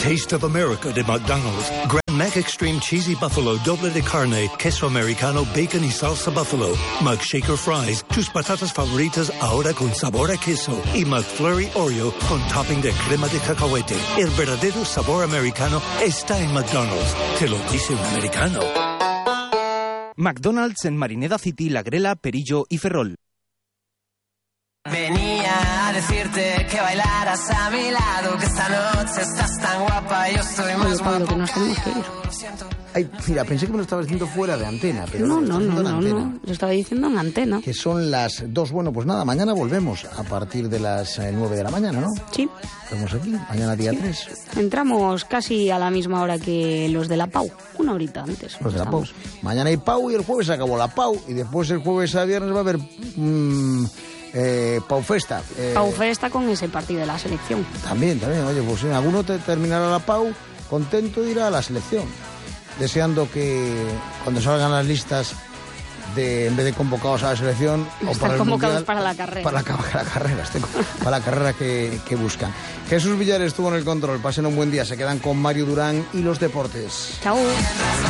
Taste of America de McDonald's. Grand Mac Extreme Cheesy Buffalo, doble de carne, queso americano, bacon y salsa buffalo. McShaker Fries, tus patatas favoritas ahora con sabor a queso. Y McFlurry Oreo con topping de crema de cacahuete. El verdadero sabor americano está en McDonald's. Te lo dice un americano. McDonald's en Marineda City, La Grela, Perillo y Ferrol. Venía a decirte que bailaras a mi lado, que esta noche estás tan guapa y yo estoy más Oye, Pablo, guapo. que nos tenemos que ir. Ay, mira, pensé que me lo estabas diciendo fuera de antena, pero No, lo estás diciendo en antena. lo estaba diciendo en antena. Que son las 2. Bueno, pues nada, mañana volvemos a partir de las 9 de la mañana, ¿no? Sí, Estamos aquí, mañana día 3. entramos casi a la misma hora que los de la Pau, una horita antes. Los de la Pau. Estamos. Mañana hay Pau y el jueves se acabó la Pau. Y después el jueves a viernes va a haber Pau Festa. Pau Festa con ese partido de la selección. También. Oye, pues si alguno terminará la Pau contento de ir a la selección. Deseando que cuando salgan las listas en vez de convocados a la selección o Están para el convocados mundial, para la carrera. para la carrera que buscan. Jesús Villares estuvo en el control. Pasen un buen día. Se quedan con Mario Durán y los deportes. Chao.